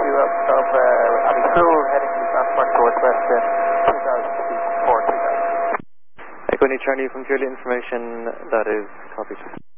of Abbey Pool, heading southwest northwest, 2,000 feet, 4,000. Echo Charlie from Julia Information, that is copy.